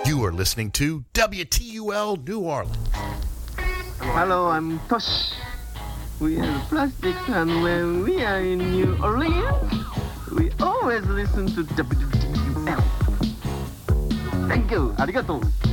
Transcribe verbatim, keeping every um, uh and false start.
You are listening to W T U L New Orleans. Hello, I'm Tosh. We are Plastics, and when we are in New Orleans, we always listen to W T U L. Thank you. ありがとう。